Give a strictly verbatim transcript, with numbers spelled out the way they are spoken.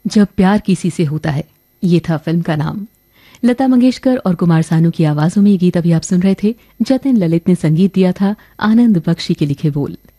जब प्यार किसी से होता है, ये था फिल्म का नाम। लता मंगेशकर और कुमार सानू की आवाजों में ये गीत अभी आप सुन रहे थे। जतिन ललित ने संगीत दिया था, आनंद बख्शी के लिखे बोल।